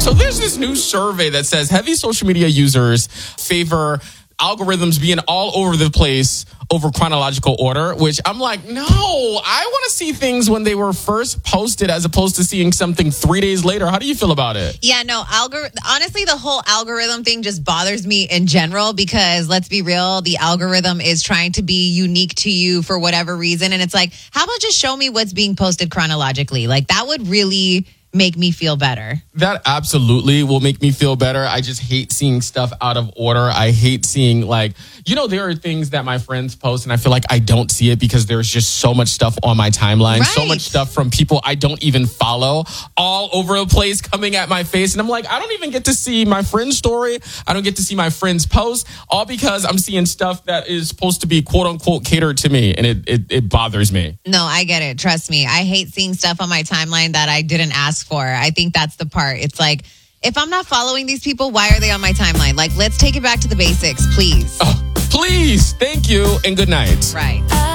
So there's this new survey that says heavy social media users favor algorithms being all over the place over chronological order, which I'm like, no, I want to see things when they were first posted as opposed to seeing something 3 days later. How do you feel about it? Yeah, no, honestly, the whole algorithm thing just bothers me in general because let's be real, the algorithm is trying to be unique to you for whatever reason. And it's like, how about just show me what's being posted chronologically? Like that would really make me feel better. That absolutely will make me feel better. I just hate seeing stuff out of order. I hate seeing there are things that my friends post and I feel like I don't see it because there's just so much stuff on my timeline, right. So much stuff from people I don't even follow all over the place coming at my face. And I'm like, I don't even get to see my friend's story. I don't get to see my friend's post, all because I'm seeing stuff that is supposed to be quote unquote catered to me. And it bothers me. No, I get it. Trust me. I hate seeing stuff on my timeline that I didn't ask for. I think that's the part. It's like, if I'm not following these people, why are they on my timeline? Like, let's take it back to the basics, please. Oh, please. Thank you and good night. Right.